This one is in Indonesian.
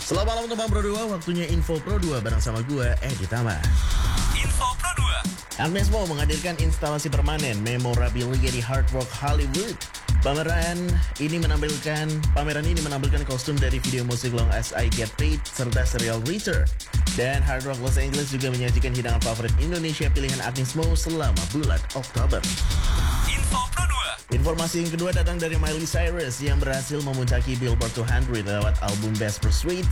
Selamat malam teman Pro 2, waktunya Info Pro 2 bareng sama gue, Edi Tama. Info Pro 2. Agnes Mo menghadirkan instalasi permanen memorabilia di Hard Rock Hollywood. Pameran ini menampilkan kostum dari video musik Long As I Get Paid serta serial Reacher. Dan Hard Rock Los Angeles juga menyajikan hidangan favorit Indonesia pilihan Agnes Mo selama bulan Oktober. Info Pro 2. Informasi yang kedua datang dari Miley Cyrus yang berhasil memuncaki Billboard 200 lewat album Best Persuade